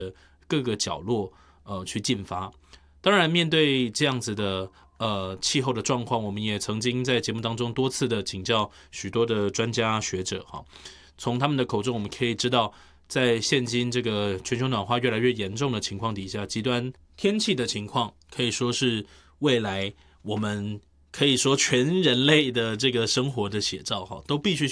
各个角落去进发。当然，面对这样子的气候的状况，我们也曾经在节目当中多次的请教许多的专家学者哈，从他们的口中我们可以知道，在现今这个全球暖化越来越严重的情况底下，极端天气的情况可以说是未来我们可以说全人类的这个生活的写照哈，都必须